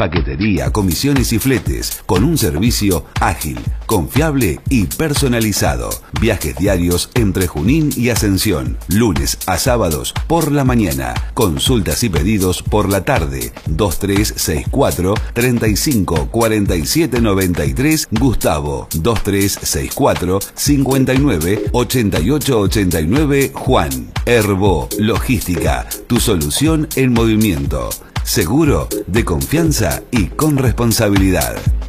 paquetería, comisiones y fletes, con un servicio ágil, confiable y personalizado. Viajes diarios entre Junín y Ascensión, lunes a sábados por la mañana. Consultas y pedidos por la tarde. 2364 35 47 93 Gustavo. 2364 59 88 89 Juan. Herbo Logística, tu solución en movimiento. Seguro, de confianza y con responsabilidad.